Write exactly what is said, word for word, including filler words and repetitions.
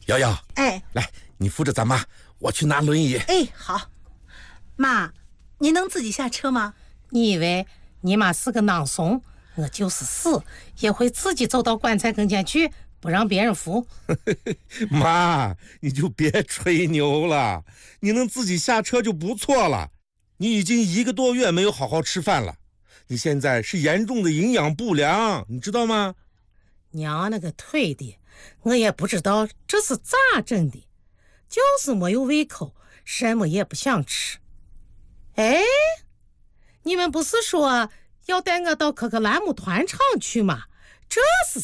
瑶瑶， 哎， 来，你扶着咱妈，我去拿轮椅。 哎，好。妈，你能自己下车吗？ 你以为你妈是个囊怂？我就是死也会自己走到棺材跟前去，不让别人扶。 妈，你就别吹牛了，你能自己下车就不错了。你已经一个多月没有好好吃饭了，你现在是严重的营养不良，你知道吗？ 娘那个腿的，我也不知道这是咋整的，就是没有胃口，什么也不想吃。哎，你们不是说要带我到可可栏目团场去吗？这是